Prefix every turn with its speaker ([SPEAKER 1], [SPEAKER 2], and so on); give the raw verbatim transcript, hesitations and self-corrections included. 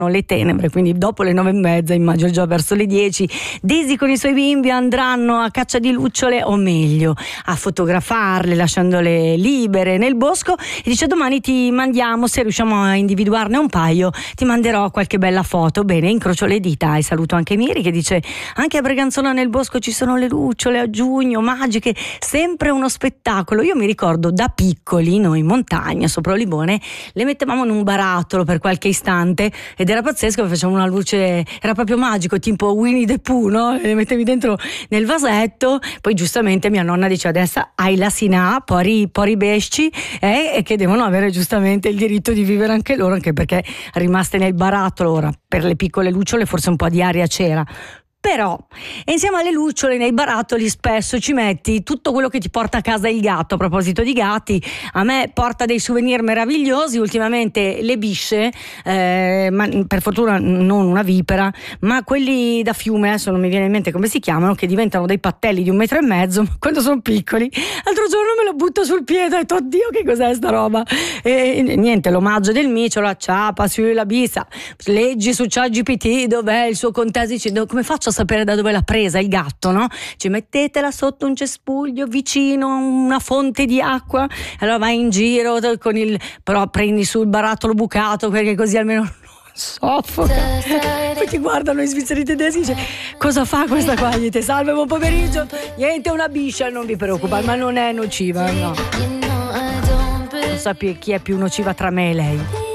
[SPEAKER 1] le tenebre, quindi dopo le nove e mezza, immagino già verso le dieci, Daisy con i suoi bimbi andranno a caccia di lucciole, o meglio a fotografarle lasciandole libere nel bosco, e dice: domani ti mandiamo, se riusciamo a individuarne un paio ti manderò qualche bella foto. Bene, incrocio le dita e saluto anche Miri che dice: anche a Breganzona nel bosco ci sono le lucciole a giugno, magiche, sempre uno spettacolo. Io mi ricordo da piccoli noi in montagna sopra Olibone le mettevamo in un barattolo per qualche istante ed era pazzesco, facevamo una luce, era proprio magico, tipo Winnie the Pooh, no? Le mettevi dentro nel vasetto, poi giustamente mia nonna dice: adesso hai la sinà, poi poi besci eh, e che devono avere giustamente il diritto di vivere anche loro, anche perché rimaste nel barattolo. Ora per le piccole lucciole forse un po' di aria c'era, però insieme alle lucciole nei barattoli spesso ci metti tutto quello che ti porta a casa il gatto. A proposito di gatti, a me porta dei souvenir meravigliosi ultimamente le bisce, eh, ma per fortuna non una vipera, ma quelli da fiume, adesso non mi viene in mente come si chiamano, che diventano dei pattelli di un metro e mezzo, ma quando sono piccoli. L'altro giorno me lo butto sul piede e ho detto: oddio, che cos'è sta roba? E, e niente, l'omaggio del micio, la ciapa sulla bisa, leggi su ChatGPT dov'è il suo contesto, come faccio a sapere da dove l'ha presa il gatto, no? Ci mettetela sotto un cespuglio vicino a una fonte di acqua, allora vai in giro con il, però prendi sul barattolo bucato, perché così almeno non soffoca. Poi ti guardano i svizzeri tedeschi e dice: cosa fa questa qua? Gli te salve, buon pomeriggio. Niente, una biscia, non vi preoccupate, ma non è nociva, no. Non so chi è più nociva tra me e lei.